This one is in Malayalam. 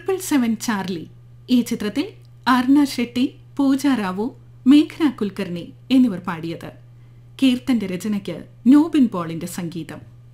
777 ചാർലി. ഈ ചിത്രത്തിൽ അർണ ഷെട്ടി, പൂജ റാവു, മേഘന കുൽക്കർണി എന്നിവർ പാടിയത്. കീർത്തന്റെ രചനയ്ക്ക് നോബിൻ പോളിന്റെ സംഗീതം.